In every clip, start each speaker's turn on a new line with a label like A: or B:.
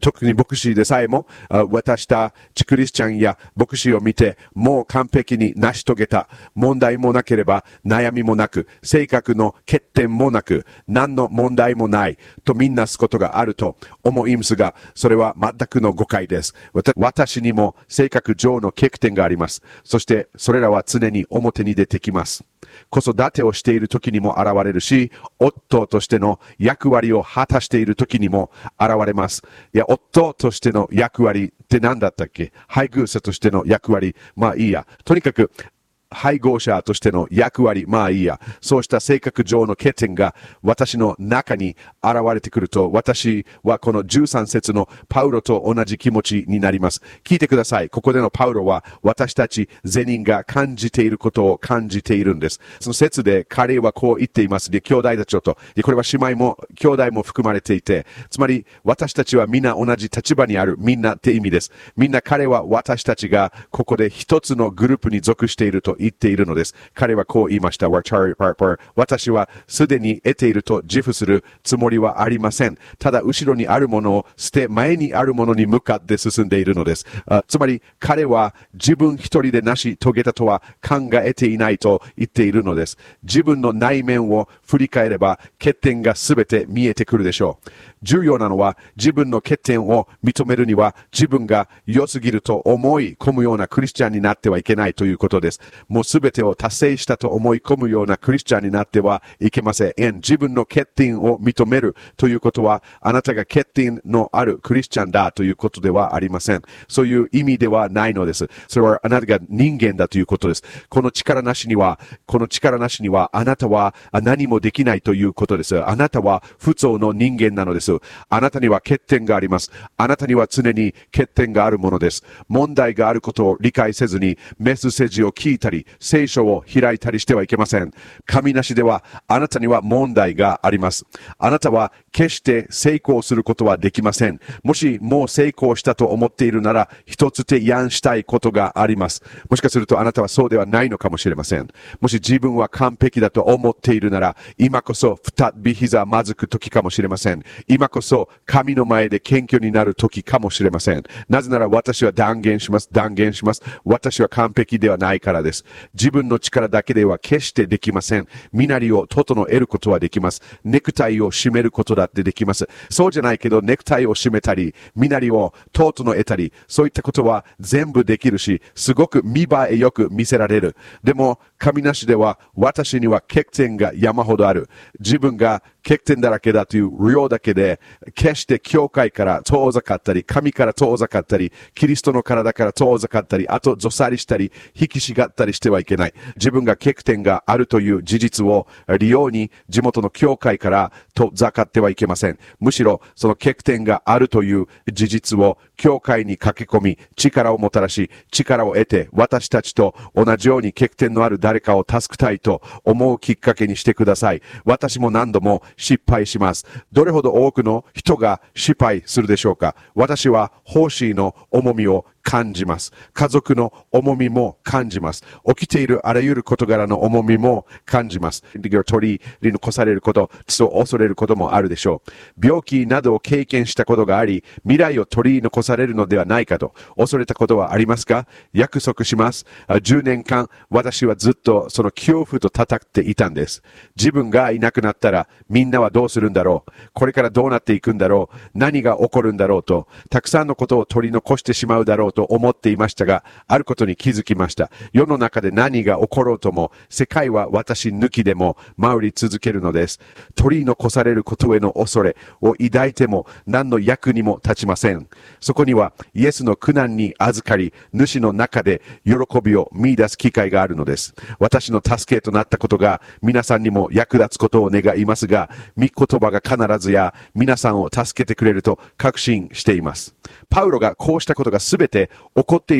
A: 特に牧師でさえも、私たちクリスチャンや牧師を見て、もう完璧に成し遂げた。問題もなければ、悩みもなく、性格の欠点もなく、何の問題もない、とみんなすことがあると思いますが、それは全くの誤解です。私にも性格上の欠点があります。そして、それらは常に表に出てきます。子育てをしている時にも現れるし、夫としての役割を果たしている時にも現れます。いや、夫としての役割って何だったっけ？配偶者としての役割。まあいいや。とにかく、配偶者としての役割、まあいいや。そうした性格上の欠点が私の中に現れてくると、私はこの13節のパウロと同じ気持ちになります。聞いてください。ここでのパウロは私たち全員が感じていることを感じているんです。その説で彼はこう言っています。で、兄弟たちと。で、これは姉妹も兄弟も含まれていて、つまり私たちはみんな同じ立場にある。みんなって意味です。みんな彼は私たちがここで一つのグループに属していると言っているのです。彼はこう言いました。私はすでに得ていると自負するつもりはありません。ただ後ろにあるものを捨て前にあるものに向かって進んでいるのです。つまり彼は自分一人で成し遂げたとは考えていないと言っているのです。自分の内面を振り返れば欠点がすべて見えてくるでしょう。重要なのは自分の欠点を認めるには自分が良すぎると思い込むようなクリスチャンになってはいけないということです。もうすべてを達成したと思い込むようなクリスチャンになってはいけません。自分の欠点を認めるということはあなたが欠点のあるクリスチャンだということではありません。そういう意味ではないのです。それはあなたが人間だということです。この力なしにはあなたは何もできないということです。あなたは不調の人間なのです。あなたには欠点があります。あなたには常に欠点があるものです。問題があることを理解せずにメッセージを聞いたり、聖書を開いたりしてはいけません。神なしではあなたには問題があります。あなたは決して成功することはできません。もしもう成功したと思っているなら、一つ提案したいことがあります。もしかするとあなたはそうではないのかもしれません。もし自分は完璧だと思っているなら、今こそ再び膝まずく時かもしれません。今こそ神の前で謙虚になる時かもしれません。なぜなら私は断言します。私は完璧ではないからです。自分の力だけでは決してできません。身なりを整えることはできます。ネクタイを締めることだってできます。そうじゃないけどネクタイを締めたり、身なりを整えたり、そういったことは全部できるし、すごく見栄えよく見せられる。でも神なしでは私には欠点が山ほどある。自分が欠点だらけだという量だけで、決して教会から遠ざかったり、神から遠ざかったり、キリストの体から遠ざかったり、あとぞさりしたり、引きしがったりしてはいけない。自分が欠点があるという事実を利用に地元の教会から遠ざかってはいけません。むしろその欠点があるという事実を教会に駆け込み、力をもたらし、力を得て、私たちと同じように欠点のある誰かを助けたいと思うきっかけにしてください。私も何度も失敗します。どれほど多くの人が失敗するでしょうか。私は奉仕の重みを感じます。家族の重みも感じます。起きているあらゆる事柄の重みも感じます。取り残されること、恐れることもあるでしょう。病気などを経験したことがあり、未来を取り残されるのではないかと恐れたことはありますか？約束します。10年間、私はずっとその恐怖と戦っていたんです。自分がいなくなったら、みんなはどうするんだろう。これからどうなっていくんだろう。何が起こるんだろうと、たくさんのことを取り残してしまうだろうと思っていましたが、あることに気づきました。世の中で何が起ころうとも、世界は私抜きでも回り続けるのです。取り残されることへの恐れを抱いても何の役にも立ちません。そこにはイエスの苦難に預かり、主の中で喜びを見出す機会があるのです。私の助けとなったことが皆さんにも役立つことを願いますが、御言葉が必ずや皆さんを助けてくれると確信しています。パウロがこうしたことがすべて起こっていると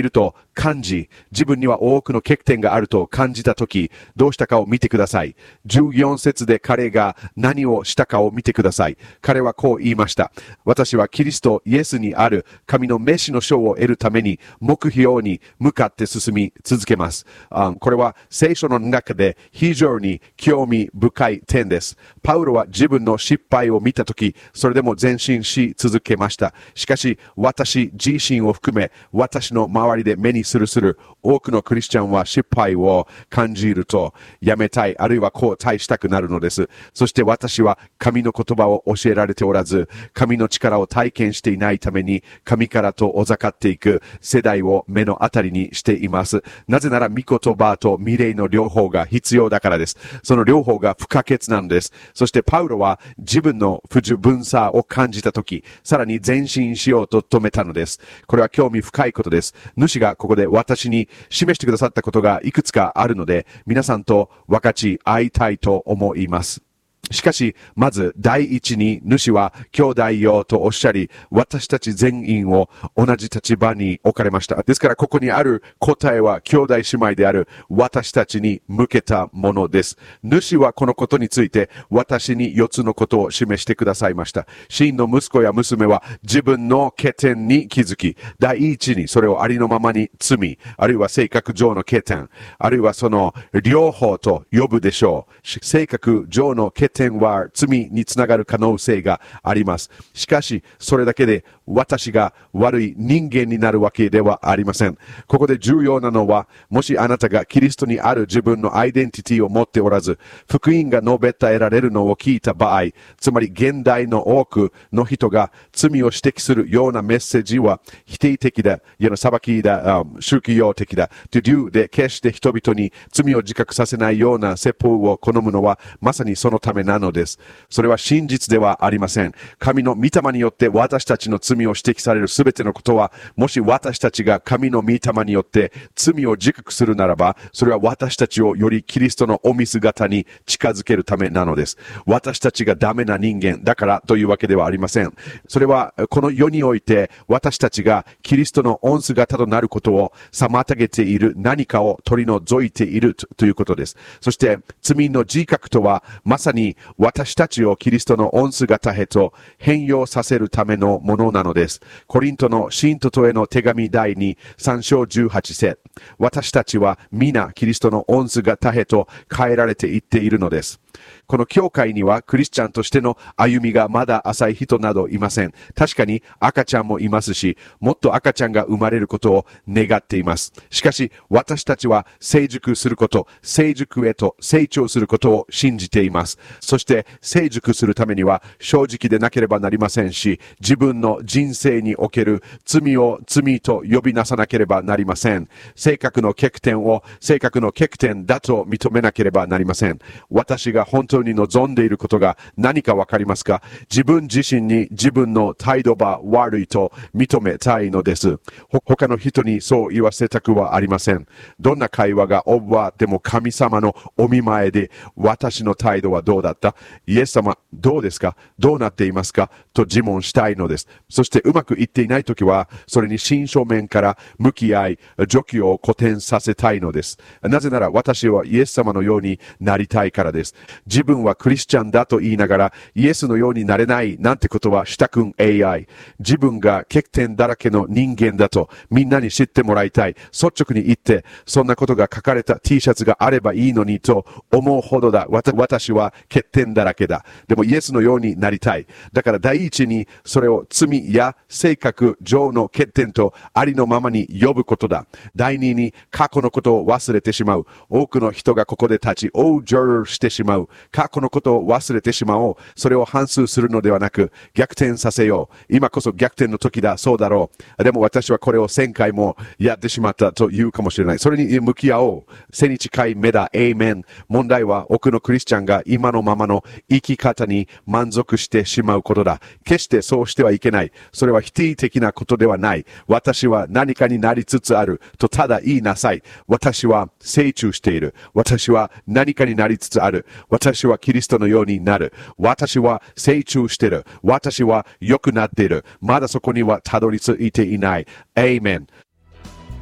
A: 感じ、自分には多くの欠点があると感じたとき、どうしたかを見てください。14節で彼が何をしたかを見てください。彼はこう言いました。私はキリストイエスにある神の召しの賞を得るために目標に向かって進み続けます。これは聖書の中で非常に興味深い点です。パウロは自分の失敗を見たとき、それでも前進し続けました。しかし、私自身を含め、私の周りで目にする多くのクリスチャンは失敗を感じると、やめたい、あるいは後退したくなるのです。そして私は神の言葉を教えられておらず、神の力を体験していないために、神からと遠ざかっていく世代を目の当たりにしています。なぜなら、御言葉と未来の両方が必要だからです。その両方が不可欠なんです。そしてパウロは自分の不十分さを感じたとき、さらに前進しようと止めたのです。これは興味深いことです。主がここで私に示してくださったことがいくつかあるので、皆さんと分かち合いたいと思います。しかし、まず第一に主は兄弟よとおっしゃり、私たち全員を同じ立場に置かれました。ですからここにある答えは兄弟姉妹である私たちに向けたものです。主はこのことについて私に4つのことを示してくださいました。真の息子や娘は自分の欠点に気づき、第一にそれをありのままに罪、あるいは性格上の欠点、あるいはその両方と呼ぶでしょう。性格上の欠点は罪につながる可能性があります。しかし、それだけで私が悪い人間になるわけではありません。ここで重要なのは、もしあなたがキリストにある自分のアイデンティティを持っておらず、福音が述べ伝えられるのを聞いた場合、つまり現代の多くの人が罪を指摘するようなメッセージは否定的だ、裁きだ、宗教的だ、という理由で決して人々に罪を自覚させないような説法を好むのはまさにそのためなのです。それは真実ではありません。神の御霊によって私たちの罪を指摘されるすべてのことは、もし私たちが神の御霊によって罪を自覚するならば、それは私たちをよりキリストのお見姿に近づけるためなのです。私たちがダメな人間だからというわけではありません。それはこの世において私たちがキリストの御姿となることを妨げている何かを取り除いているということです。そして罪の自覚とはまさに私たちをキリストの御姿へと変容させるためのものなのです。コリントの信徒とへの手紙第2、3章18節。私たちは皆キリストの御姿へと変えられていっているのです。この教会にはクリスチャンとしての歩みがまだ浅い人などいません。確かに赤ちゃんもいますし、もっと赤ちゃんが生まれることを願っています。しかし私たちは成熟すること、成熟へと成長することを信じています。そして成熟するためには正直でなければなりませんし、自分の人生における罪を罪と呼びなさなければなりません。性格の欠点を性格の欠点だと認めなければなりません。私が本当に望んでいることが何かわかりますか？自分自身に自分の態度が悪いと認めたいのです。他の人にそう言わせたくはありません。どんな会話が終わっても神様のお見舞いで私の態度はどうだった？イエス様どうですか？どうなっていますか？と自問したいのです。そしてうまくいっていないときはそれに真正面から向き合い、状況を好転させたいのです。なぜなら私はイエス様のようになりたいからです。自分はクリスチャンだと言いながらイエスのようになれないなんてことはしたくん AI。自分が欠点だらけの人間だとみんなに知ってもらいたい。率直に言ってそんなことが書かれた T シャツがあればいいのにと思うほどだ。私は欠点だらけだ。でもイエスのようになりたい。だから第一にそれを罪や性格上の欠点とありのままに呼ぶことだ。第二に過去のことを忘れてしまう。多くの人がここで立ち往生してしまう。過去のことを忘れてしまおう。それを反芻するのではなく逆転させよう。今こそ逆転の時だ。そうだろう。でも私はこれを1000回もやってしまったと言うかもしれない。それに向き合おう。背に近い目だ。エイメン。問題は多くのクリスチャンが今のままの生き方に満足してしまうことだ。決してそうしてはいけない。それは否定的なことではない。私は何かになりつつあるとただ言いなさい。私は成長している。私は何かになりつつある。私はキリストのようになる。私は成長している。私は良くなっている。まだそこにはたどり着いていない。エイメン。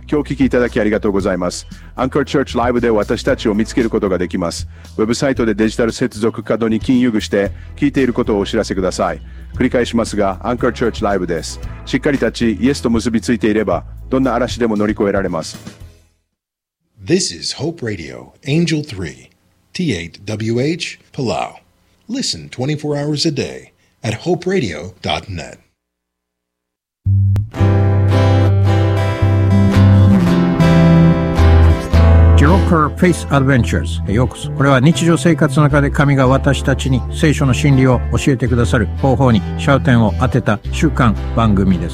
B: 今日聞きいただきありがとうございます。Anchor Church Live で私たちを見つけることができます。ウェブサイトでデジタル接続カードに金融して聞いていることをお知らせください。繰り返しますが、Anchor Church Live です。しっかり立ち、イエスと結びついていれば、どんな嵐でも乗り越えられます。
C: This is Hope Radio, Angel 3, T8WH, Palau. Listen 24 hours a day at hoperadio.net.
D: Joker Faith Adventures へようこそ。これは日常生活の中で神が私たちに聖書の真理を教えてくださる方法に焦点を当てた週間番組です。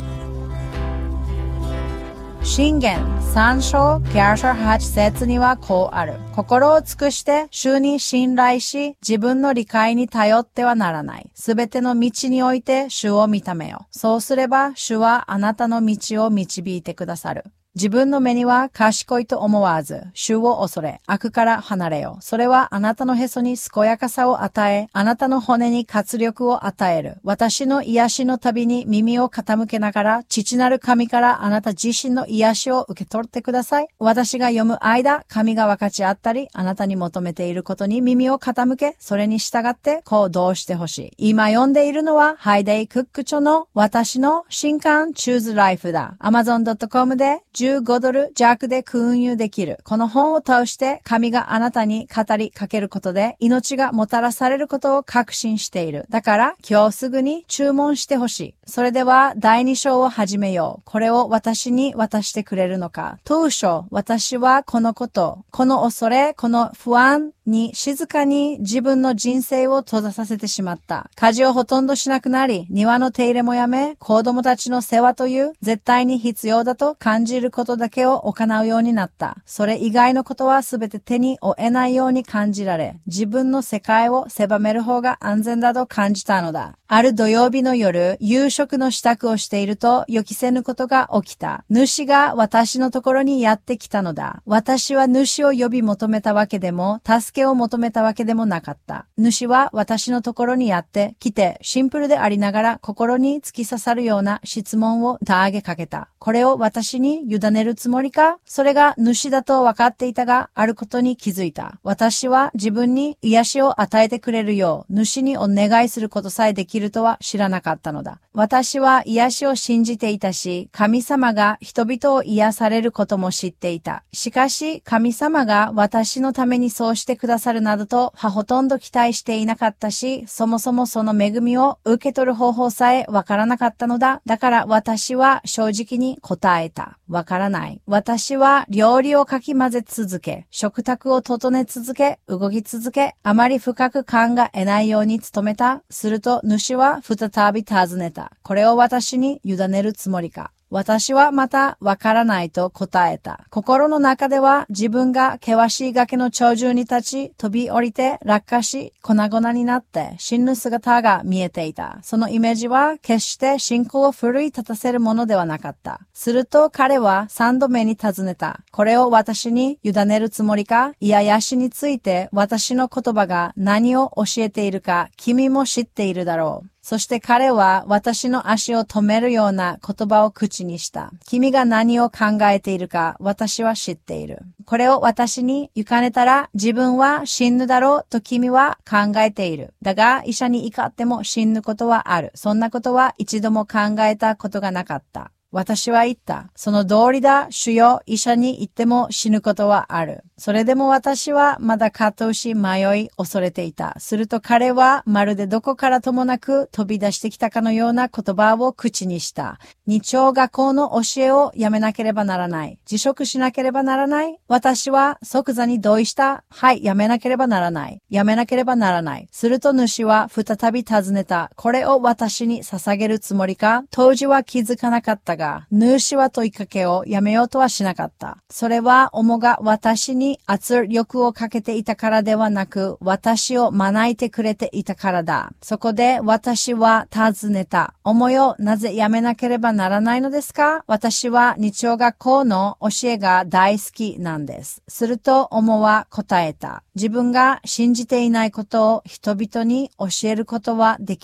E: 箴言3章98節にはこうある。心を尽くして主に信頼し、自分の理解に頼ってはならない。すべての道において主を見ためよ。そうすれば主はあなたの道を導いてくださる。自分の目には賢いと思わず、主を恐れ、悪から離れよ。それはあなたのへそに健やかさを与え、あなたの骨に活力を与える。私の癒しの旅に耳を傾けながら、父なる神からあなた自身の癒しを受け取ってください。私が読む間、神が分かち合ったり、あなたに求めていることに耳を傾け、それに従って行動してほしい。今読んでいるのは、ハイデイ・クック著の私の新刊チューズライフだ。Amazon.com で15ドル弱で運輸できる。この本を通して神があなたに語りかけることで命がもたらされることを確信している。だから今日すぐに注文してほしい。それでは第2章を始めよう。これを私に渡してくれるのか。当初私はこのこと、この恐れ、この不安に静かに自分の人生を閉ざさせてしまった。家事をほとんどしなくなり、庭の手入れもやめ、子供たちの世話という絶対に必要だと感じることだけを行うようになった。それ以外のことはすべて手に負えないように感じられ、自分の世界を狭める方が安全だと感じたのだ。ある土曜日の夜、夕食の支度をしていると予期せぬことが起きた。主が私のところにやってきたのだ。私は主を呼び求めたわけでも、助けを求めたわけでもなかった。主は私のところにやってきて、シンプルでありながら心に突き刺さるような質問を投げかけた。これを私に委ねるつもりか？それが主だと分かっていたが、あることに気づいた。私は自分に癒しを与えてくれるよう、主にお願いすることさえできるとは知らなかったのだ。私は癒しを信じていたし、神様が人々を癒されることも知っていた。しかし、神様が私のためにそうしてくださるなどとほとんど期待していなかったし、そもそもその恵みを受け取る方法さえわからなかったのだ。だから私は正直に答えた。わからない。私は料理をかき混ぜ続け、食卓を整え続け、動き続け、あまり深く考えないように努めた。すると主は再び尋ねた。これを私に委ねるつもりか。私はまたわからないと答えた。心の中では自分が険しい崖の頂上に立ち、飛び降りて落下し、粉々になって死ぬ姿が見えていた。そのイメージは決して信仰を奮い立たせるものではなかった。すると彼は3度目に尋ねた。これを私に委ねるつもりか？癒しについて私の言葉が何を教えているか君も知っているだろう。そして彼は私の足を止めるような言葉を口にした。君が何を考えているか私は知っている。これを私に委ねたら自分は死ぬだろうと君は考えている。だが医者に怒っても死ぬことはある。そんなことは一度も考えたことがなかった。私は言った。その通りだ、主よ、医者に行っても死ぬことはある。それでも私はまだ葛藤し迷い恐れていた。すると彼はまるでどこからともなく飛び出してきたかのような言葉を口にした。日曜学校の教えをやめなければならない。辞職しなければならない。私は即座に同意した。はい、やめなければならない。やめなければならない。すると主は再び尋ねた。これを私に捧げるつもりか？当時は気づかなかったが、主は問いかけをやめようとはしなかった。それは主が私に圧力をかけていたからではなく、私を招いてくれていたからだ。そこで私は尋ねた。主よ、なぜやめなければならないのですか？私は日曜学校の教えが大好きなんです。すると主は答えた。自分が信じていないことを人々に教えることはできない。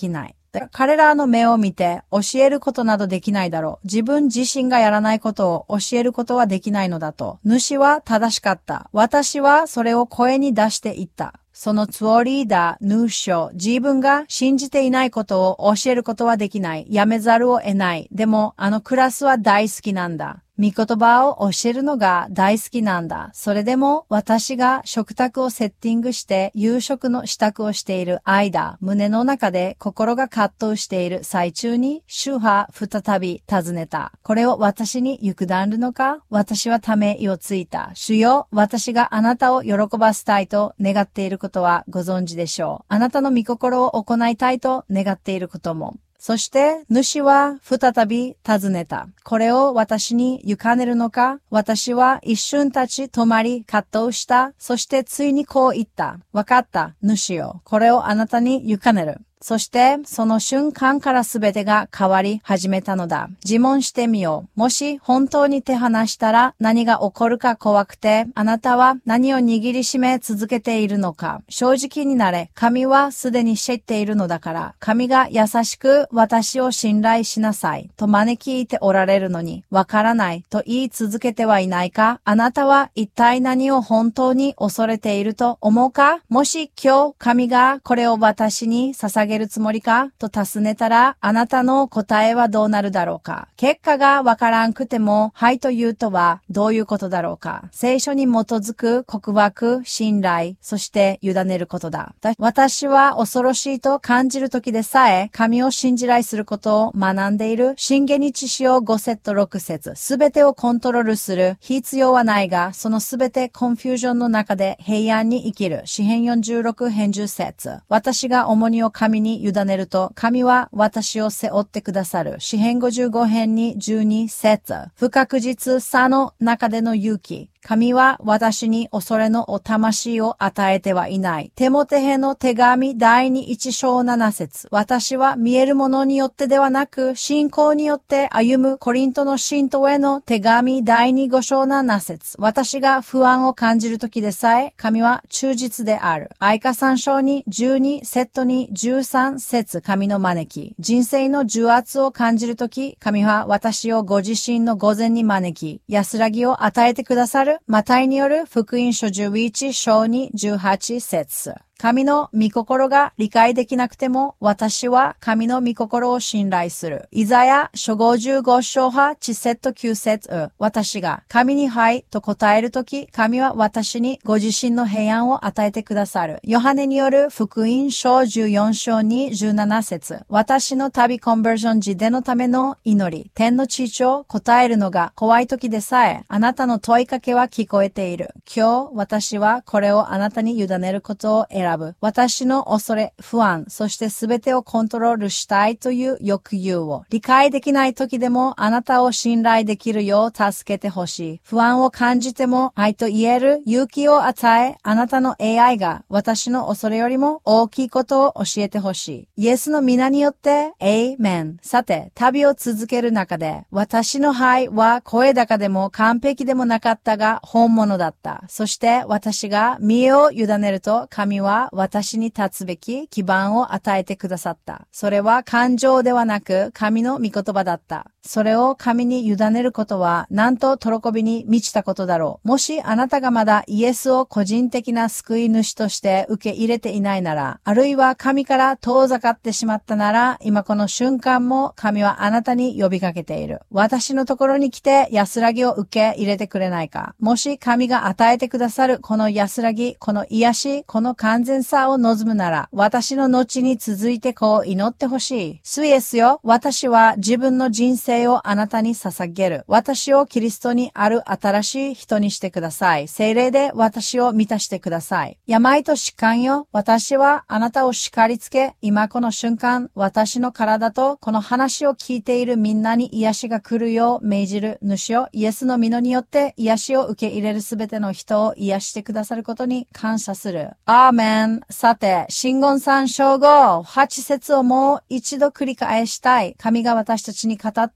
E: 彼らの目を見て教えることなどできないだろう。自分自身がやらないことを教えることはできないのだと。主は正しかった。私はそれを声に出して言った。そのつもりだ、主。自分が信じていないことを教えることはできない。やめざるを得ない。でも、クラスは大好きなんだ。御言葉を教えるのが大好きなんだ。それでも私が食卓をセッティングして夕食の支度をしている間、胸の中で心が葛藤している最中に主は再び尋ねた。これを私に委ねるのか？私はため息をついた。主よ、私があなたを喜ばせたいと願っていることはご存知でしょう。あなたの御心を行いたいと願っていることも。そして、主は再び尋ねた。これを私に委ねるのか？私は一瞬立ち止まり葛藤した。そしてついにこう言った。わかった、主よ。これをあなたに委ねる。そして、その瞬間からすべてが変わり始めたのだ。自問してみよう。もし本当に手放したら何が起こるか怖くて、あなたは何を握りしめ続けているのか。正直になれ。神はすでに知っているのだから。神が優しく私を信頼しなさいと招きいておられるのに、わからないと言い続けてはいないか。あなたは一体何を本当に恐れていると思うか？もし今日神がこれを私に捧げるつもりかと尋ねたら、あなたの答えはどうなるだろうか。結果がわからんくても、はいというとはどういうことだろうか。聖書に基づく告白、信頼、そして委ねることだ。私は恐ろしいと感じる時でさえ、神を信じらいすることを学んでいる。箴言に知識を5節6節。すべてをコントロールする必要はないが、そのすべてコンフュージョンの中で平安に生きる。詩編46編10節。私が重荷を神に委ねると、神は私を背負ってくださる。詩編55編に12節。不確実さの中での勇気。神は私に恐れのお魂を与えてはいない。テモテへの手紙第1章7節。私は見えるものによってではなく、信仰によって歩むコリントの信徒への手紙第5章7節。私が不安を感じるときでさえ、神は忠実である。愛歌3章に12セットに13節。神の招き。人生の重圧を感じるとき、神は私をご自身の御前に招き、安らぎを与えてくださる。マタイによる福音書11章に18節。神の御心が理解できなくても、私は神の御心を信頼する。イザヤ書55章8節9節。私が神にはいと答えるとき、神は私にご自身の平安を与えてくださる。ヨハネによる福音書14章に17節。私の旅コンバージョン時でのための祈り、天の父を答えるのが怖いときでさえ、あなたの問いかけは聞こえている。今日、私はこれをあなたに委ねることを選ぶ。私の恐れ、不安、そして全てをコントロールしたいという欲求を理解できない時でもあなたを信頼できるよう助けてほしい。不安を感じてもはいと言える勇気を与え、あなたの AI が私の恐れよりも大きいことを教えてほしい。イエスの皆によって、エイメン。さて、旅を続ける中で、私のはいは声高でも完璧でもなかったが本物だった。そして私が身を委ねると神は私に立つべき基盤を与えてくださった。それは感情ではなく神の御言葉だった。それを神に委ねることはなんと喜びに満ちたことだろう。もしあなたがまだイエスを個人的な救い主として受け入れていないなら、あるいは神から遠ざかってしまったなら、今この瞬間も神はあなたに呼びかけている。私のところに来て安らぎを受け入れてくれないか。もし神が与えてくださるこの安らぎ、この癒し、この完全さを望むなら、私の後に続いてこう祈ってほしい。主イエスよ、私は自分の人生をあなたに捧げる。私をキリストにある新しい人にしてください。聖霊で私を満たしてください。病と疾患よ、私はあなたを叱りつけ、今この瞬間、私の体とこの話を聞いているみんなに癒しが来るよう命じる主よ、イエスの御によって癒しを受け入れるすべての人を癒してくださることに感謝する。アーメン。さて、箴言3章5、8節をもう一度繰り返したい。神が私たちに語って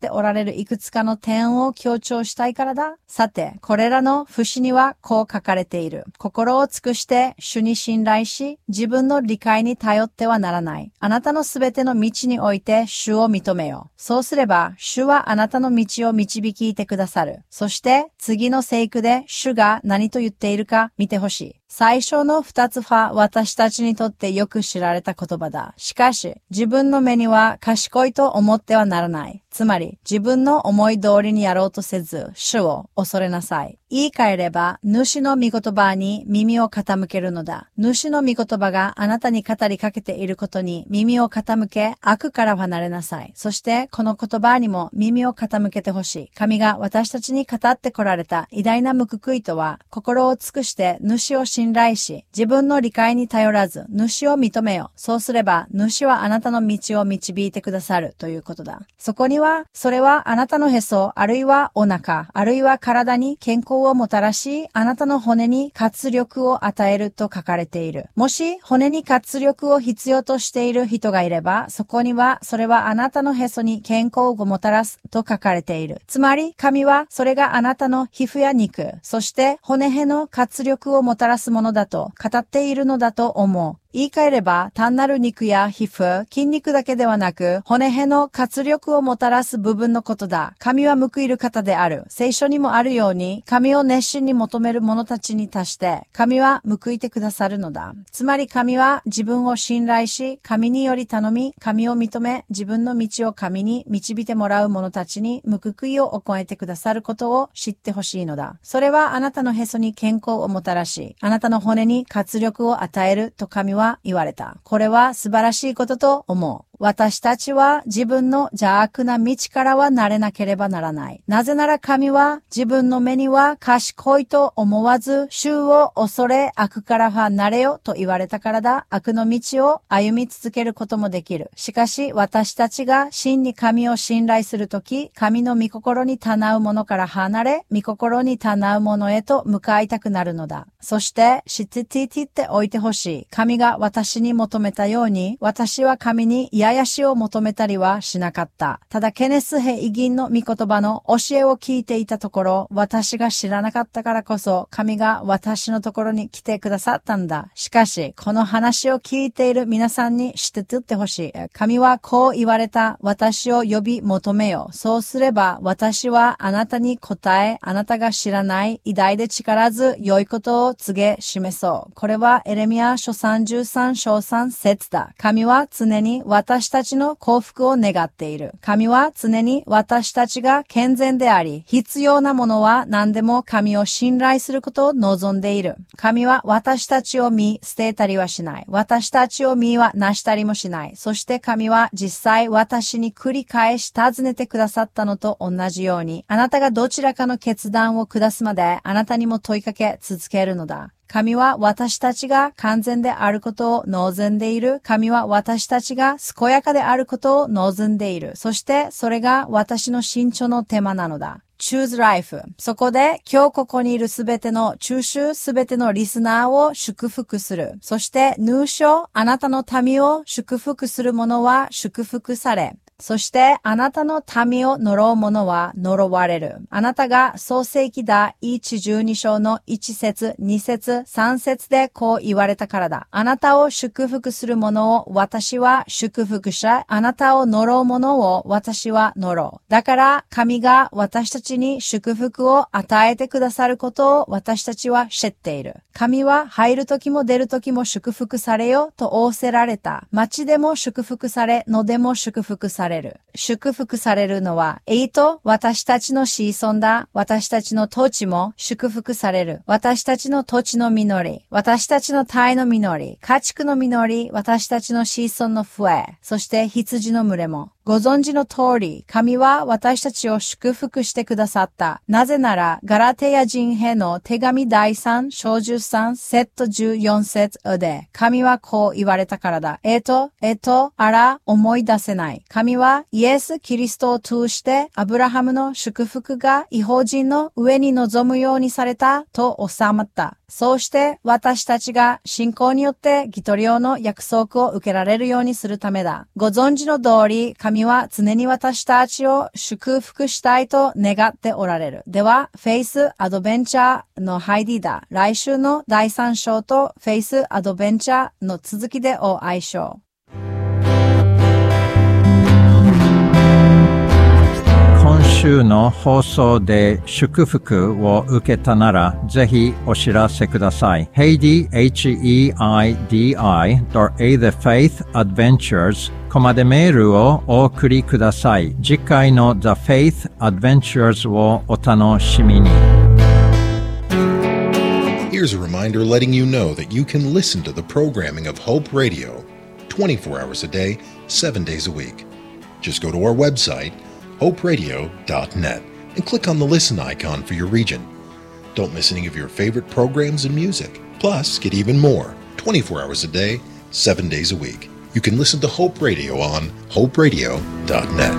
E: っておられるいくつかの点を強調したいからだ。さて、これらの節にはこう書かれている。心を尽くして主に信頼し、自分の理解に頼ってはならない。あなたのすべての道において主を認めよう。そうすれば、主はあなたの道を導いてくださる。そして、次の聖句で主が何と言っているか見てほしい。最初の2つは私たちにとってよく知られた言葉だ。しかし、自分の目には賢いと思ってはならない。つまり、自分の思い通りにやろうとせず、主を恐れなさい。言い換えれば、主の御言葉に耳を傾けるのだ。主の御言葉があなたに語りかけていることに耳を傾け、悪から離れなさい。そして、この言葉にも耳を傾けてほしい。神が私たちに語ってこられた偉大な報いとは、心を尽くして主を信頼し、自分の理解に頼らず、主を認めよ。そうすれば、主はあなたの道を導いてくださるということだ。そこには、それはあなたのへそ、あるいはお腹、あるいは体に健康をもたらし、あなたの骨に活力を与えると書かれている。もし、骨に活力を必要としている人がいれば、そこには、それはあなたのへそに健康をもたらすと書かれている。つまり、神は、それがあなたの皮膚や肉、そして骨への活力をもたらすものだと語っているのだと思う。言い換えれば、単なる肉や皮膚、筋肉だけではなく、骨への活力をもたらす部分のことだ。神は報いる方である。聖書にもあるように、神を熱心に求める者たちに対して、神は報いてくださるのだ。つまり神は自分を信頼し、神により頼み、神を認め、自分の道を神に導いてもらう者たちに報いを行えてくださることを知ってほしいのだ。それはあなたのへそに健康をもたらし、あなたの骨に活力を与えると神は言われた。これは素晴らしいことと思う。私たちは自分の邪悪な道からは慣れなければならない。なぜなら神は自分の目には賢いと思わず、主を恐れ悪から離れよと言われたからだ。悪の道を歩み続けることもできる。しかし私たちが真に神を信頼するとき、神の御心にかなうものから離れ、御心にかなうものへと向かいたくなるのだ。そして知っておいてほしい。神が私に求めたように、私は神に癒しを求めたりはしなかった。ただケネスヘイギンの御言葉の教えを聞いていたところ、私が知らなかったからこそ、神が私のところに来てくださったんだ。しかし、この話を聞いている皆さんに知っててほしい。神はこう言われた。私を呼び求めよ。そうすれば、私はあなたに答え、あなたが知らない偉大で力ず良いことを告げ示そう。これはエレミヤ書33章3節だ。神は常に私たちの幸福を願っている。神は常に私たちが健全であり、必要なものは何でも神を信頼することを望んでいる。神は私たちを見捨てたりはしない。私たちを見はなしたりもしない。そして神は実際私に繰り返し尋ねてくださったのと同じように、あなたがどちらかの決断を下すまであなたにも問いかけ続けるのだ。神は私たちが完全であることを望んでいる。神は私たちが健やかであることを望んでいる。そしてそれが私の信条のテーマなのだ。Choose Life。そこで今日ここにいるすべての中州すべてのリスナーを祝福する。そして入所あなたの民を祝福する者は祝福され。そしてあなたの民を呪う者は呪われる。あなたが創世記だ112章の1節2節3節でこう言われたからだ。あなたを祝福する者を私は祝福し、あなたを呪う者を私は呪う。だから神が私たちに祝福を与えてくださることを私たちは知っている。神は入る時も出る時も祝福されよと仰せられた。町でも祝福され、野でも祝福される。祝福されるのは、私たちの子孫だ。私たちの土地も祝福される。私たちの土地の実り、私たちの体の実り、家畜の実り、私たちの子孫の増え、そして羊の群れも。ご存知の通り、神は私たちを祝福してくださった。なぜなら、ガラテヤ人への手紙第3章13節14節で、神はこう言われたからだ。あら、思い出せない。神はイエス・キリストを通して、アブラハムの祝福が異邦人の上に臨むようにされたと収まった。そうして私たちが信仰によって義と領の約束を受けられるようにするためだ。ご存知の通り、神神は常に私たちを祝福したいと願っておられる。では、フェイスアドベンチャーの入りだ。来週の第3章とフェイスアドベンチャーの続きでお会いしょう。
D: 今週の放送で祝福を受けたならぜひお知らせください。Heidi, Heidi.A The Faith Adventures コマでメールをお送りください。次回の The Faith Adventures をお楽しみに。
C: Here's a reminder letting you know that you can listen to the programming of Hope Radio 24 hours a day, 7 days a week. Just go to our website, hoperadio.net, and click on the listen icon for your region. Don't miss any of your favorite programs and music. Plus, get even more 24 hours a day, 7 days a week. You can listen to Hope Radio on hoperadio.net.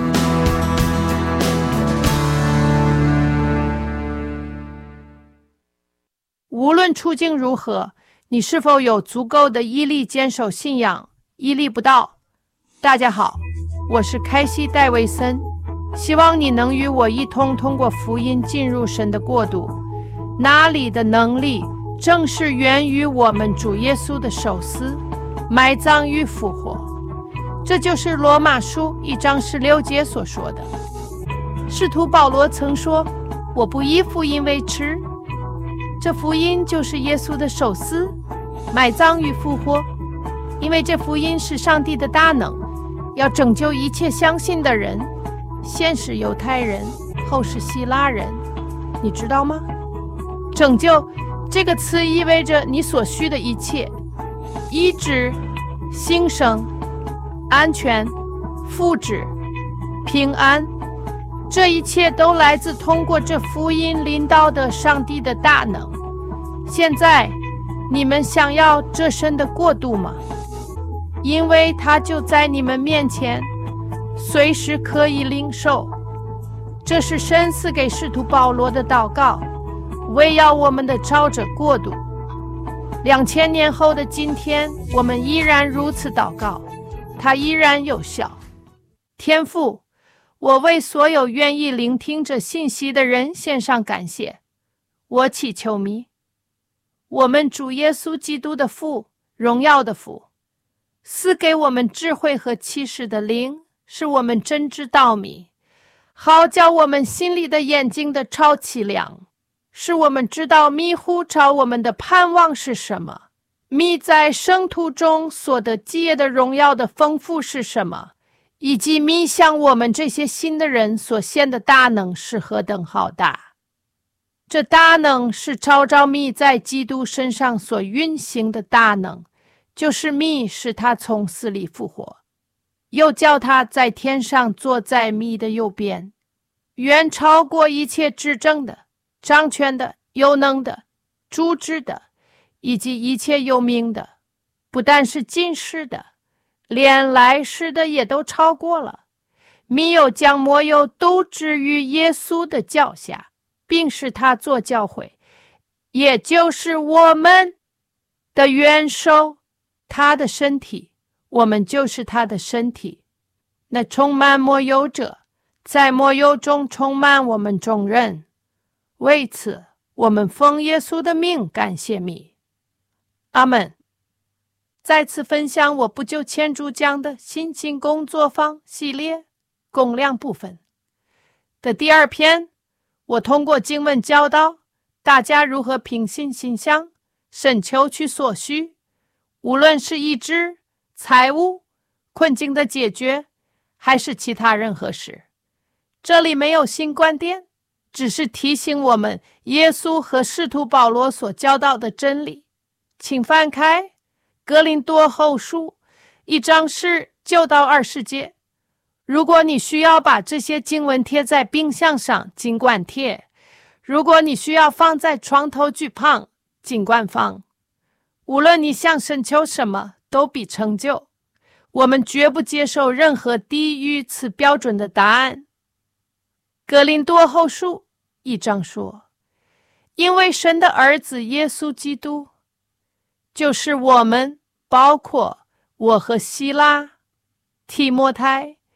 F: 无论处境如何，你是否有足够的毅力坚守信仰，屹立不倒？大家好，我是开西戴维森，希望你能与我一同通过福音进入神的国度，那里的能力正是源于我们主耶稣的受死、埋葬与复活。这就是罗马书1章16节所说的。使徒保罗曾说，我不以福音为耻。这福音就是耶稣的受死、埋葬与复活，因为这福音是上帝的大能，要拯救一切相信的人，先是犹太人，后是希腊人。你知道吗？拯救这个词意味着你所需的一切，医治、兴盛、安全、福祉、平安，这一切都来自通过这福音临到的上帝的大能。现在你们想要这神的国度吗？因为它就在你们面前，随时可以领受。这是神赐给使徒保罗的祷告，为要我们的照着国度。2000年后的今天，我们依然如此祷告，它依然有效。天父，我为所有愿意聆听这信息的人献上感谢。我祈求你，我们主耶稣基督的父，荣耀的父，赐给我们智慧和启示的灵，使我们真知道谜，好叫我们心里的眼睛的超起亮，使我们知道迷糊朝我们的盼望是什么，迷在生途中所得基业的荣耀的丰富是什么，以及迷向我们这些新的人所献的大能是何等浩大。这大能是照着密在基督身上所运行的大能，就是密使他从死里复活，又叫他在天上坐在密的右边，远超过一切执政的、掌权的、有能的、主治的，以及一切有名的，不但是今世的，连来世的也都超过了。密又将末有都置于耶稣的脚下，并使他做教会，也就是我们的元首，他的身体，我们就是他的身体。那充满末有者，在末有中充满我们众人。为此，我们奉耶稣的名感谢你。阿们。再次分享我不久前主讲的心情工作坊系列共量部分的第2篇，我通过经文教导大家如何凭信心想，深求取所需，无论是医治、财务、困境的解决，还是其他任何事。这里没有新观点，只是提醒我们耶稣和使徒保罗所教导的真理。请翻开哥林多后书1章19到20节。如果你需要把这些经文贴在冰箱上，尽管贴；如果你需要放在床头具旁，尽管放。无论你想深求什么，都必成就。我们绝不接受任何低于此标准的答案。哥林多后书1章说，因为神的儿子耶稣基督，就是我们，包括我和希拉、提摩太，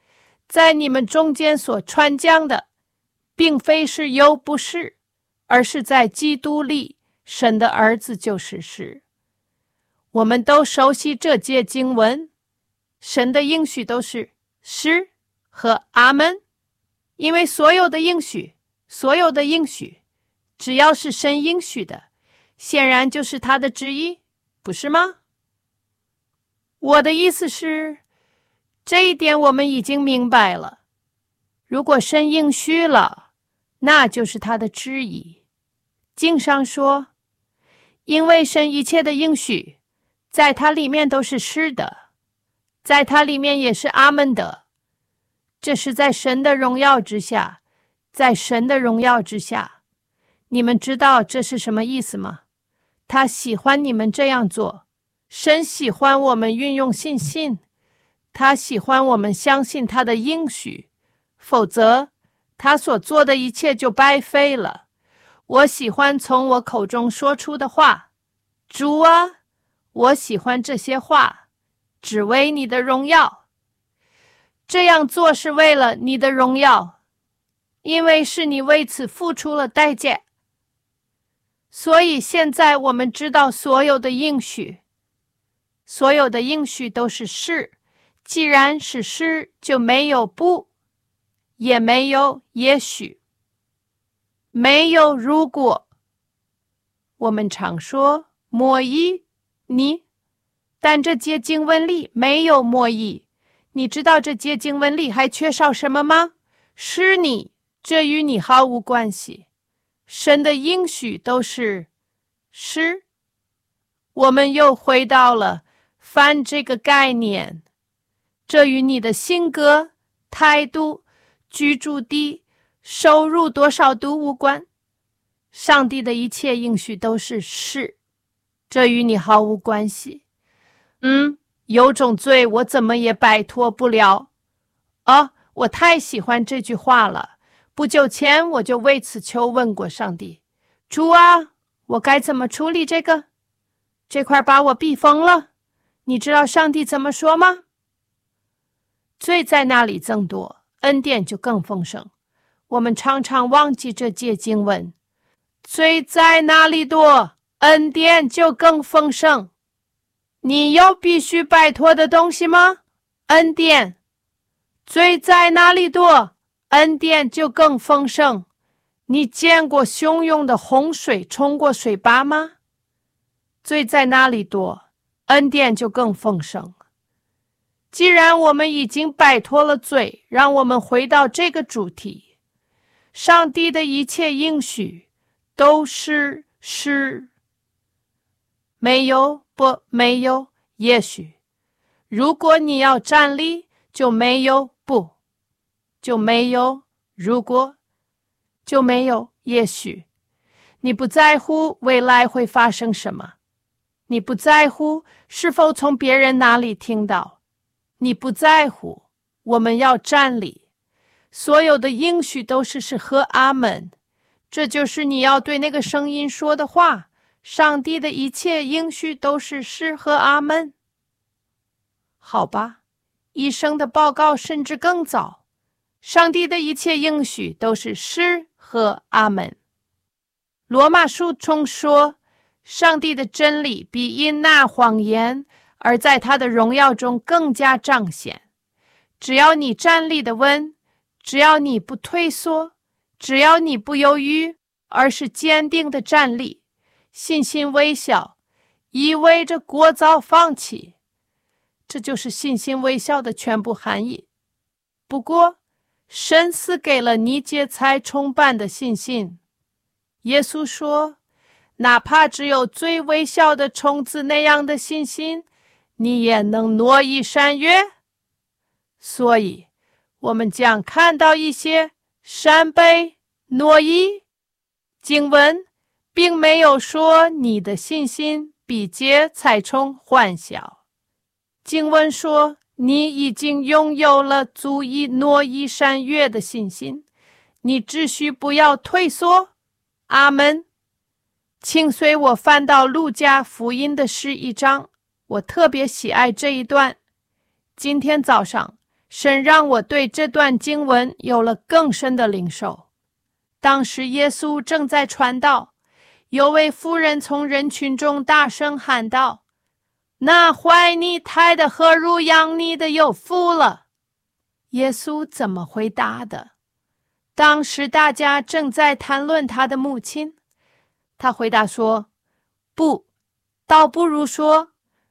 F: 在你们中间所传讲的，并非是有不是，而是在基督里，神的儿子就是是。我们都熟悉这节经文，神的应许都是是和阿们，因为所有的应许，只要是神应许的，显然就是他的旨意，不是吗？我的意思是，这一点我们已经明白了。如果神应许了，那就是他的旨意。经上说，因为神一切的应许，在他里面都是是的，在他里面也是阿们的。这是在神的荣耀之下，在神的荣耀之下。你们知道这是什么意思吗？他喜欢你们这样做，神喜欢我们运用信心，他喜欢我们相信他的应许，否则他所做的一切就白费了。我喜欢从我口中说出的话，主啊，我喜欢这些话，只为你的荣耀。这样做是为了你的荣耀，因为是你为此付出了代价。所以现在我们知道所有的应许都是是，既然是是，就没有不，也没有也许，没有如果。我们常说莫疑你，但这节经文里没有莫疑。你知道这节经文里还缺少什么吗？是你，这与你毫无关系。神的应许都是是。我们又回到了翻这个概念，这与你的性格、态度、居住地、收入多少度无关。上帝的一切应许都是是，这与你毫无关系。有种罪我怎么也摆脱不了。我太喜欢这句话了。不久前我就为此求问过上帝，主啊，我该怎么处理这个？这块把我逼疯了。你知道上帝怎么说吗？罪在那里增多，恩典就更丰盛。我们常常忘记这节经文，罪在哪里多，恩典就更丰盛。你有必须摆脱的东西吗？恩典。罪在哪里多，恩典就更丰盛。你见过汹涌的洪水冲过水坝吗？罪在哪里多，恩典就更丰盛。既然我们已经摆脱了罪，让我们回到这个主题。上帝的一切应许都是是，没有不，没有也许。如果你要站立，就没有不，就没有如果，就没有也许。你不在乎未来会发生什么，你不在乎是否从别人那里听到，你不在乎。我们要站立，所有的应许都是是和阿们，这就是你要对那个声音说的话。上帝的一切应许都是是和阿们。好吧，医生的报告甚至更早，上帝的一切应许都是是和阿们。罗马书中说，上帝的真理比因那谎言而在他的荣耀中更加彰显。只要你站立的稳，只要你不退缩，只要你不犹豫，而是坚定的站立，信心微小，意味着过早放弃。这就是信心微小的全部含义。不过，神赐给了你劫财充半的信心。耶稣说，哪怕只有最微小的虫子那样的信心，你也能挪移山岳。所以，我们将看到一些山被挪移。经文并没有说你的信心比劫财虫还小。经文说，你已经拥有了足以挪移山岳的信心，你只需不要退缩。阿们。请随我翻到路加福音的11章，我特别喜爱这一段。今天早上， 神让我对这段经文有了更深的领受。当时耶稣正在传道，有位妇人从人群中大声喊道：那怀你胎的和乳养你的有福了。耶稣怎么回答的？当时大家正在谈论他的母亲。他回答说：不，倒不如说，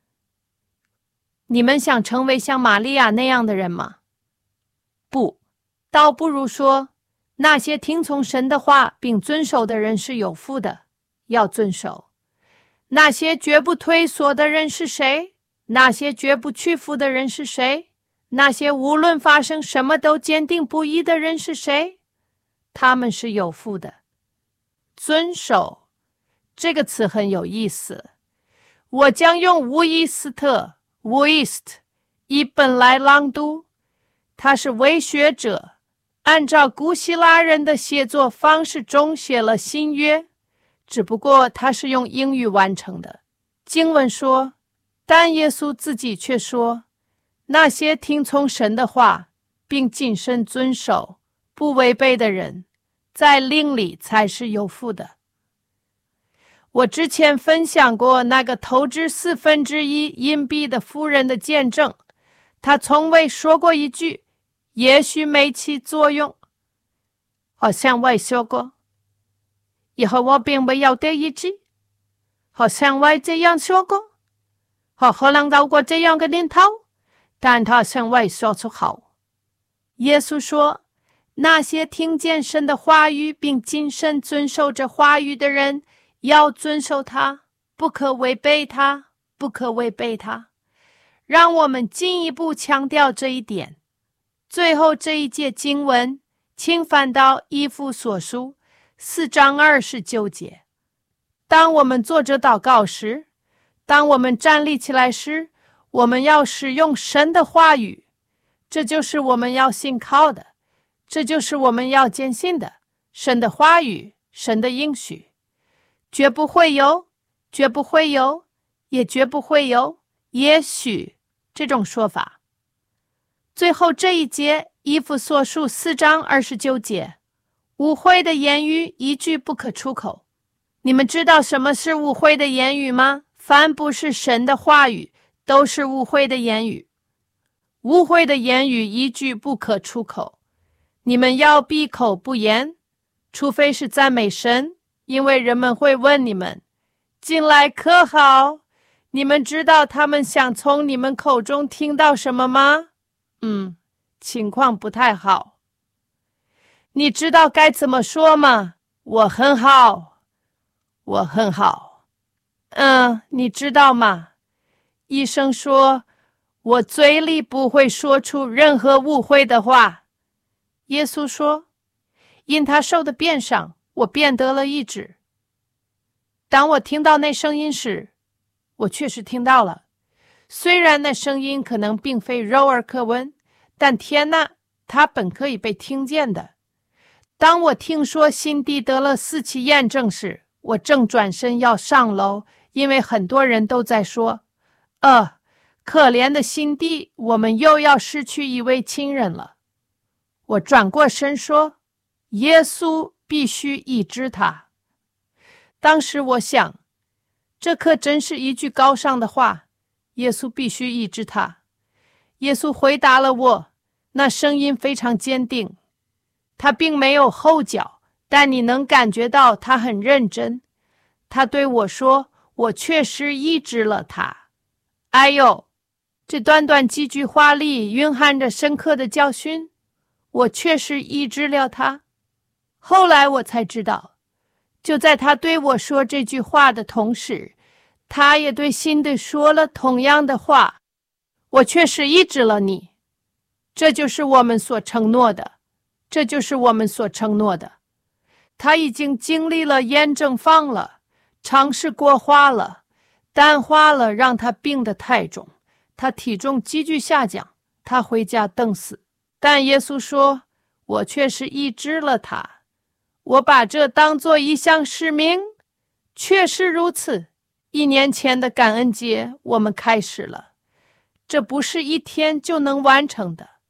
F: 你们想成为像玛利亚那样的人吗？不，倒不如说，那些听从神的话并遵守的人是有福的，要遵守。那些绝不退缩的人是谁？那些绝不屈服的人是谁？那些无论发生什么都坚定不移的人是谁？他们是有福的。遵守这个词很有意思，我将用乌伊斯特 Wuist 一本来朗读。他是为学者，按照古希腊人的写作方式中写了新约，只不过他是用英语完成的。经文说，但耶稣自己却说，那些听从神的话并谨慎遵守不违背的人，在灵里才是有福的。我之前分享过那个投掷1/4硬币的妇人的见证，她从未说过一句也许没起作用。好像我说过，以后我并没有第一句，好像我这样说过，我可能有过这样的念头，但他从未说出口。耶稣说，那些听见神的话语并谨慎遵守着话语的人，要遵守它，不可违背它，不可违背它。让我们进一步强调这一点。最后这一节经文，请翻到以弗所书4章29节。当我们做着祷告时，当我们站立起来时，我们要使用神的话语，这就是我们要信靠的，这就是我们要坚信的，神的话语，神的应许。绝不会有，绝不会有，也绝不会有，也许这种说法。最后这一节，以弗所书4章29节，污秽的言语一句不可出口。你们知道什么是污秽的言语吗？凡不是神的话语，都是污秽的言语。污秽的言语一句不可出口。你们要闭口不言，除非是赞美神，因为人们会问你们，进来可好？你们知道他们想从你们口中听到什么吗？情况不太好。你知道该怎么说吗？我很好，我很好。你知道吗？医生说，我嘴里不会说出任何污秽的话。耶稣说，因他受的鞭伤，我便得了医治。当我听到那声音时，我确实听到了，虽然那声音可能并非肉耳可闻，但天哪，它本可以被听见的。当我听说辛迪得了4期验证时，我正转身要上楼，因为很多人都在说，可怜的辛迪，我们又要失去一位亲人了。我转过身说，耶稣必须医治他。当时我想，这可真是一句高尚的话，耶稣必须医治他。耶稣回答了我，那声音非常坚定，他并没有后脚，但你能感觉到他很认真。他对我说，我确实医治了他。哎呦，这短短几句话里蕴含着深刻的教训，我确实医治了他。后来我才知道，就在他对我说这句话的同时，他也对辛迪说了同样的话，我确实医治了你。这就是我们所承诺的，这就是我们所承诺的。他已经经历了验证放了，尝试过化了，淡化了，让他病得太重，他体重急剧下降，他回家等死。但耶稣说，我确实医治了他。我把这当作一项使命，确实如此。1年前的感恩节我们开始了，这不是一天就能完成的。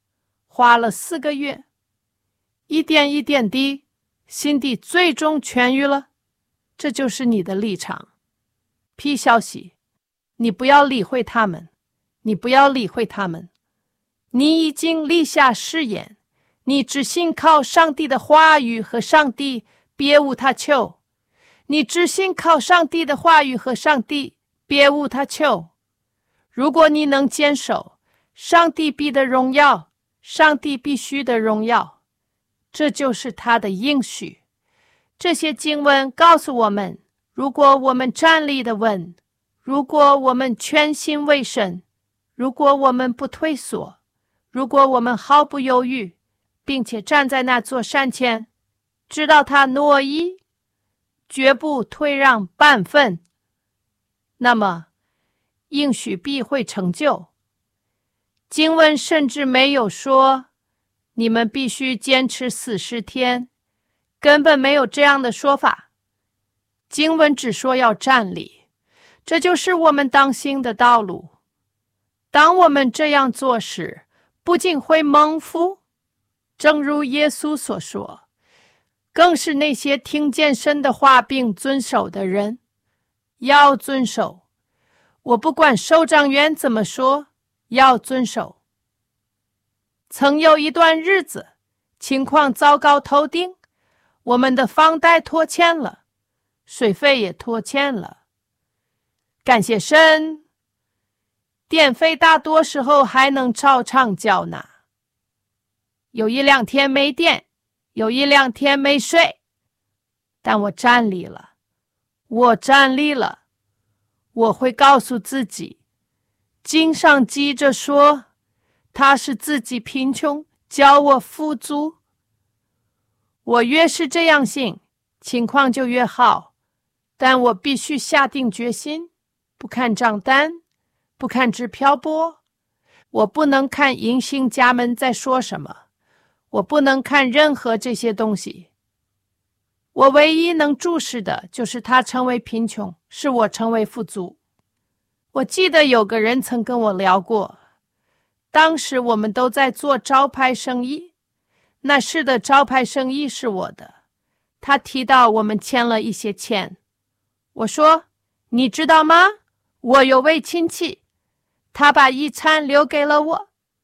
F: 花了4个月，一点一点地，心底最终痊愈了。这就是你的立场。P 消息，你不要理会他们，你不要理会他们。你已经立下誓言，你只信靠上帝的话语和上帝，别无他求。你只信靠上帝的话语和上帝，别无他求。如果你能坚守，上帝必的荣耀，上帝必须的荣耀，这就是他的应许。这些经文告诉我们，如果我们站立的稳，如果我们全心为神，如果我们不退缩，如果我们毫不犹豫，并且站在那座山前，知道他诺伊，绝不退让半分，那么应许必会成就。经文甚至没有说你们必须坚持40天，根本没有这样的说法。经文只说要站立，这就是我们当行的道路。当我们这样做时，不仅会蒙福，正如耶稣所说，更是那些听见神的话并遵守的人要遵守。我不管首长员怎么说，要遵守。曾有一段日子，情况糟糕透顶，我们的房贷拖欠了，水费也拖欠了。感谢神，电费大多时候还能照常缴纳。有1-2天没电，有1-2天没水，但我站立了，我站立了。我会告诉自己，经上记着说，他是自己贫穷，叫我富足。我越是这样信，情况就越好，但我必须下定决心，不看账单，不看支票簿，我不能看银行家们在说什么，我不能看任何这些东西。我唯一能注视的就是他成为贫穷，是我成为富足。我记得有个人曾跟我聊过，当时我们都在做招牌生意，那时的招牌生意是我的。他提到我们欠了一些钱，我说，你知道吗？我有位亲戚，他把遗产留给了我。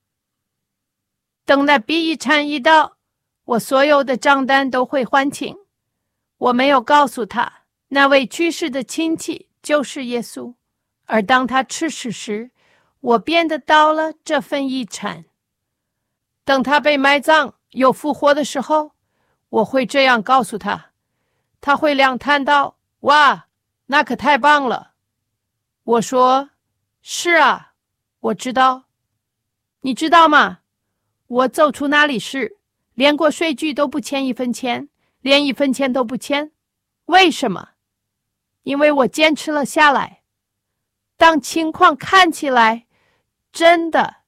F: 等那笔遗产一到，我所有的账单都会还清。我没有告诉他，那位去世的亲戚就是耶稣，而当他去世时，我便得到了这份遗产。等他被埋葬又复活的时候，我会这样告诉他，他会亮叹道，哇，那可太棒了。我说，是啊，我知道。你知道吗？我走出那里时，连过税局都不欠1分钱，连1分钱都不欠。为什么？因为我坚持了下来。当情况看起来真的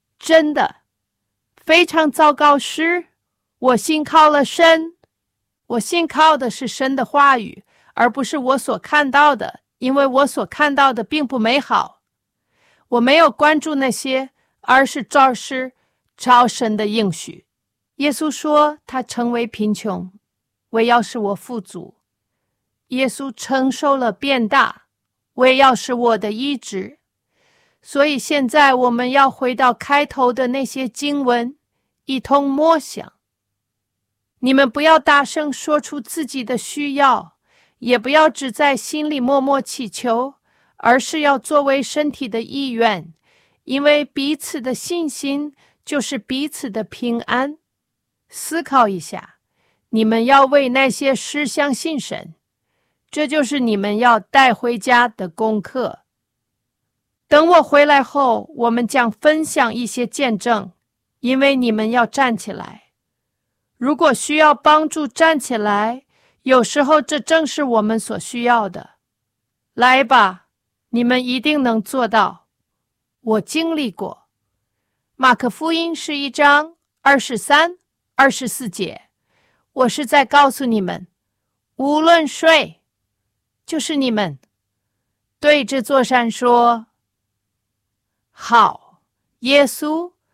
F: 非常糟糕时，我信靠了神。我信靠的是神的话语，而不是我所看到的，因为我所看到的并不美好。我没有关注那些，而是照神的应许。耶稣说他成为贫穷，为要使我富足。耶稣承受了变大，为要使我的医治。所以现在我们要回到开头的那些经文，一同默想。你们不要大声说出自己的需要，也不要只在心里默默祈求，而是要作为身体的意愿，因为彼此的信心就是彼此的平安。思考一下，你们要为那些事相信神，这就是你们要带回家的功课。等我回来后，我们将分享一些见证，因为你们要站起来。如果需要帮助站起来，有时候这正是我们所需要的。来吧，你们一定能做到。我经历过。马可福音11章23、24节，我是在告诉你们，无论谁，就是你们，对这座山说，好，耶稣，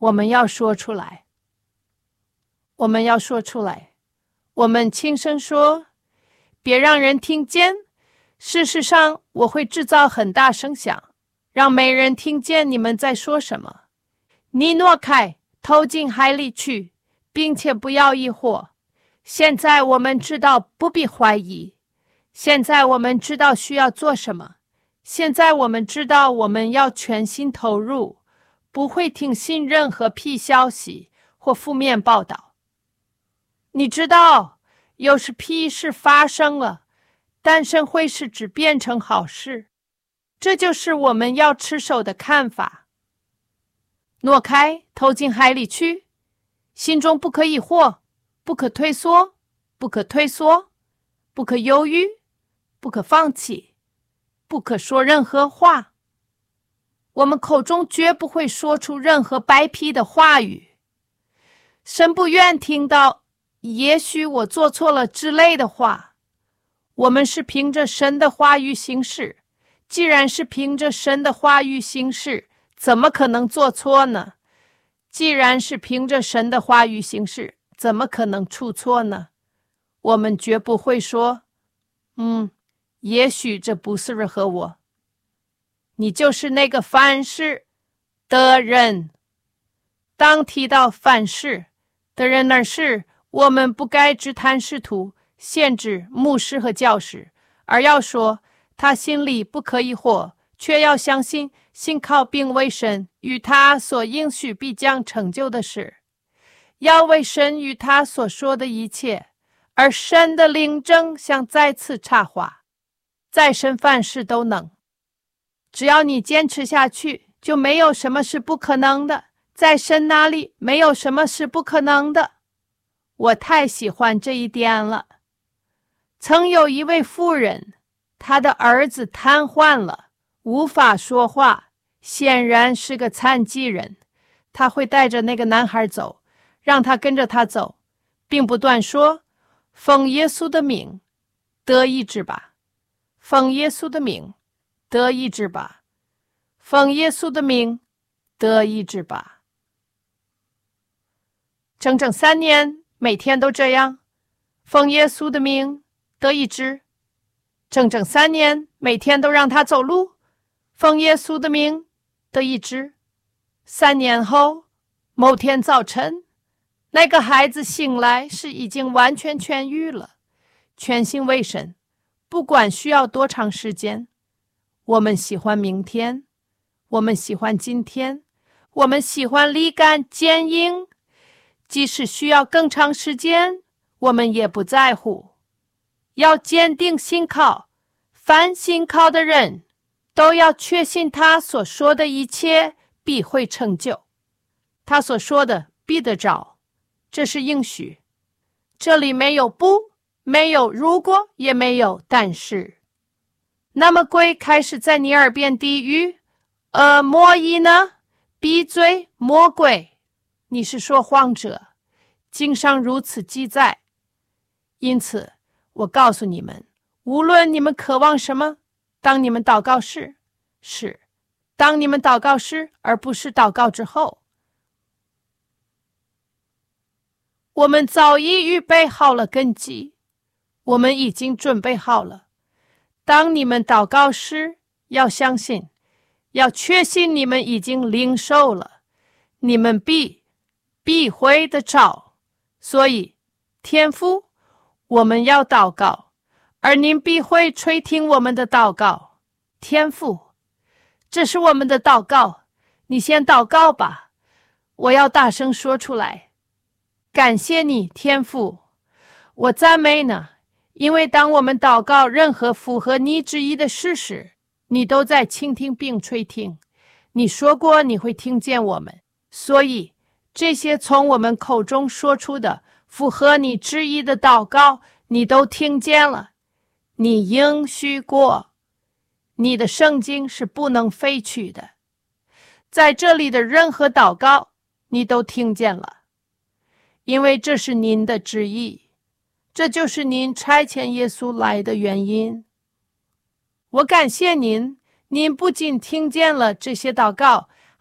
F: 我们要说出来，我们要说出来，我们轻声说，别让人听见。事实上，我会制造很大声响，让没人听见你们在说什么。你挪开，投进海里去，并且不要疑惑。现在我们知道不必怀疑，现在我们知道需要做什么，现在我们知道我们要全心投入，不会听信任何屁消息或负面报道。你知道，有时屁事发生了，但神会使之变成好事，这就是我们要持守的看法。挪开，投进海里去，心中不可疑惑，不可退缩，不可退缩，不可犹豫，不可放弃，不可说任何话。我们口中绝不会说出任何白皮的话语。神不愿听到也许我做错了之类的话。我们是凭着神的话语行事，既然是凭着神的话语行事，怎么可能做错呢？既然是凭着神的话语行事，怎么可能出错呢？我们绝不会说，也许这不适合我。你就是那个犯事的人。当提到犯事的人，那是我们不该只谈使徒、先知、牧师和教师，而要说他心里不可疑惑，却要相信，信靠并为神与他所应许必将成就的事，要为神与他所说的一切。而神的灵正想再次插话，在神凡事都能。只要你坚持下去，就没有什么是不可能的，在神那里没有什么是不可能的。我太喜欢这一点了。曾有一位妇人，她的儿子瘫痪了，无法说话，显然是个残疾人。她会带着那个男孩走，让他跟着他走，并不断说，奉耶稣的名得医治吧，奉耶稣的名得医治吧，奉耶稣的名得医治吧。整整3年，每天都这样，奉耶稣的名得医治。整整3年，每天都让他走路，奉耶稣的名得医治。3年后，某天早晨，那个孩子醒来是已经完全痊愈了，全心为神，不管需要多长时间。我们喜欢明天，我们喜欢今天，我们喜欢立竿见影，即使需要更长时间，我们也不在乎。要坚定信靠，凡信靠的人都要确信他所说的一切必会成就，他所说的必得着，这是应许。这里没有不，没有如果，也没有但是。那么鬼开始在你耳边低语，魔医呢？闭嘴，魔鬼！你是说谎者，经上如此记载。因此我告诉你们，无论你们渴望什么，当你们祷告时，是当你们祷告时，而不是祷告之后。我们早已预备好了根基，我们已经准备好了。当你们祷告时，要相信，要确信你们已经领受了，你们必会得着。所以天父，我们要祷告，而您必会垂听我们的祷告。天父，这是我们的祷告，你先祷告吧。我要大声说出来，感谢你，天父，我赞美呢，因为当我们祷告任何符合你旨意的事时，你都在倾听并垂听。你说过你会听见我们，所以这些从我们口中说出的符合你旨意的祷告，你都听见了。你应许过，你的圣经是不能废去的。在这里的任何祷告，你都听见了，因为这是您的旨意。这就是您差遣耶稣来的原因。我感谢您，您不仅听见了这些祷告，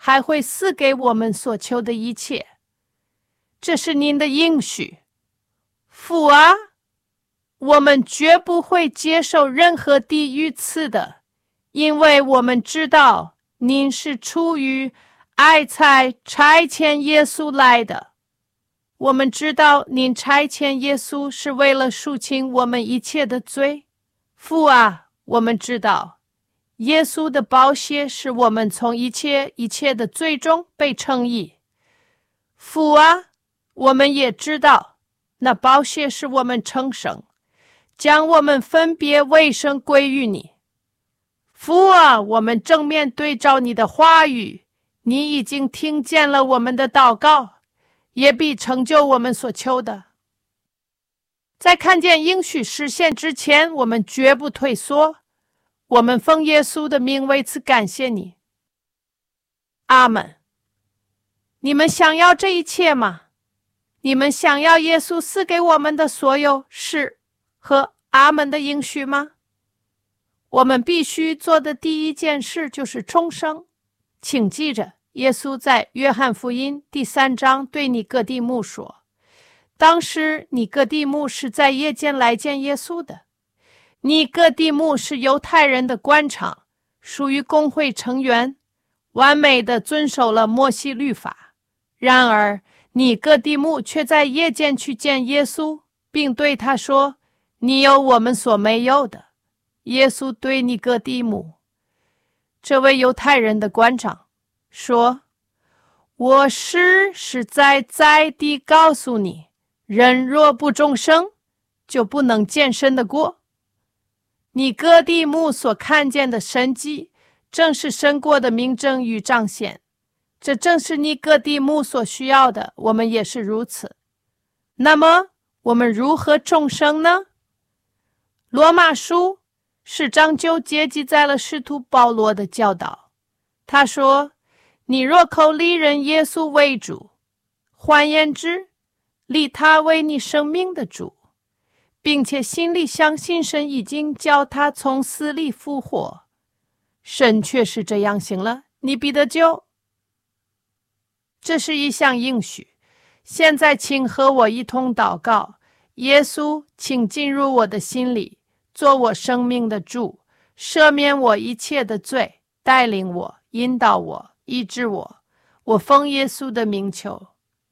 F: 还会赐给我们所求的一切。这是您的应许。父啊，我们绝不会接受任何地狱赐的，因为我们知道您是出于爱才差遣耶稣来的。我们知道您差遣耶稣是为了赎清我们一切的罪。父啊，我们知道耶稣的宝血使我们从一切的罪中被称义。父啊，我们也知道那宝血使我们成圣，将我们分别为圣归于你。父啊，我们正面对照你的话语，你已经听见了我们的祷告，也必成就我们所求的。在看见应许实现之前，我们绝不退缩。我们奉耶稣的名为此感谢你。阿们。你们想要这一切吗？你们想要耶稣赐给我们的所有是和阿们的应许吗？我们必须做的第一件事就是重生。请记着，耶稣在约翰福音第3章对尼哥底母说，当时尼哥底母是在夜间来见耶稣的。尼哥底母是犹太人的官长，属于公会成员，完美地遵守了摩西律法。然而尼哥底母却在夜间去见耶稣，并对他说，你有我们所没有的。耶稣对尼哥底母，这位犹太人的官长，说，我实在地告诉你，人若不重生，就不能见神的国。尼哥底母所看见的神迹，正是神国的明证与彰显。这正是尼哥底母所需要的，我们也是如此。那么，我们如何重生呢？罗马书10章9节记载了使徒保罗的教导。他说，你若口立人耶稣为主，换言之，立他为你生命的主，并且心里相信神已经叫他从死里复活，神确实这样行了，你必得救。这是一项应许。现在请和我一同祷告，耶稣，请进入我的心里，做我生命的主，赦免我一切的罪，带领我，引导我，医治我。我奉耶稣的名求。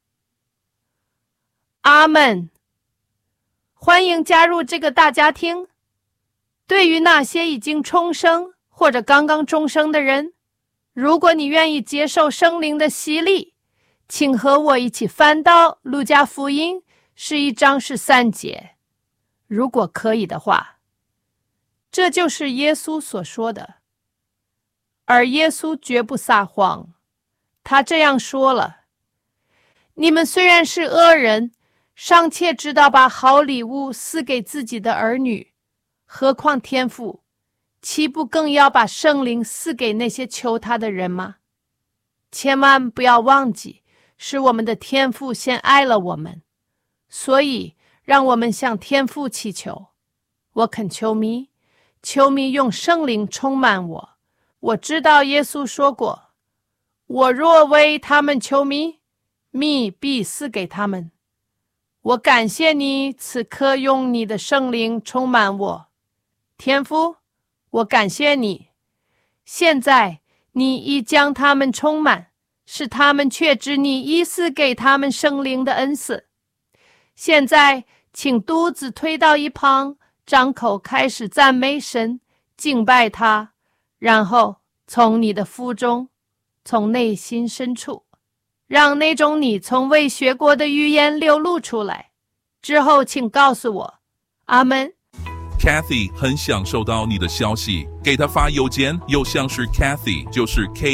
F: 阿们。欢迎加入这个大家庭。对于那些已经重生或者刚刚重生的人，如果你愿意接受圣灵的洗礼，请和我一起翻到路加福音11章13节。如果可以的话，这就是耶稣所说的。而耶稣绝不撒谎，他这样说了，你们虽然是恶人，尚且知道把好礼物赐给自己的儿女，何况天父，岂不更要把圣灵赐给那些求他的人吗？千万不要忘记，是我们的天父先爱了我们，所以让我们向天父祈求。我恳求祢用圣灵充满我。我知道耶稣说过，我若为他们求祢，祢必赐给他们。我感谢你此刻用你的圣灵充满我。天父，我感谢你，现在你已将他们充满，使他们确知你已赐给他们圣灵的恩赐。现在请肚子推到一旁，张口开始赞美神，敬拜他，然后从你的腹中，从内心深处，让那种你从未学过的语言流露出来。之后请告诉我，阿们。
G: Kathy 很想收到你的消息，给他发邮件，邮箱是 Kathy， 就是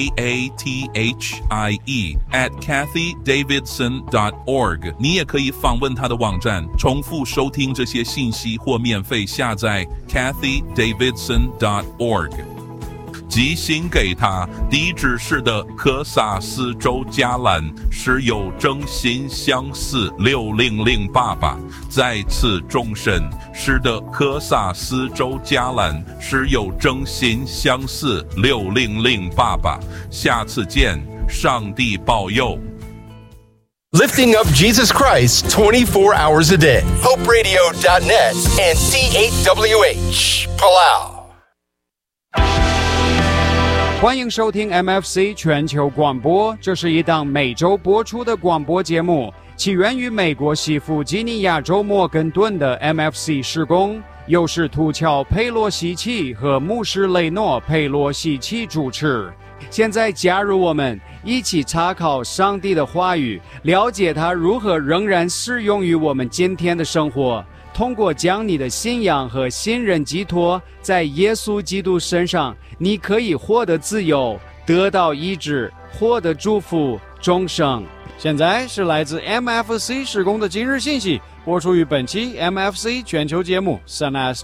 G: KATHIE@kathydavidson.org。你也可以访问他的网站，重复收听这些信息或免费下载 kathydavidson.org。寄信给他，地址是的科萨斯州加兰，是有真心相似60088。再次重申，是的科萨斯州加兰，是有真心相似60088。下次见。 上帝保佑。
H: Lifting up Jesus Christ 24 hours a day. HopeRadio.net and D8WH Palau.
I: 欢迎收听 MFC 全球广播，这是一档每周播出的广播节目，起源于美国西弗吉尼亚州莫根顿的 MFC 事工，由是图乔佩洛西奇和牧师雷诺佩洛西奇主持。现在加入我们，一起查考上帝的话语，了解他如何仍然适用于我们今天的生活。通过将你的信仰和信任寄托在耶稣基督身上，你可以获得自由，得到医治，获得祝福，终生。现在是来自 MFC 事工的今日信息，播出于本期 MFC 全球节目 Sun as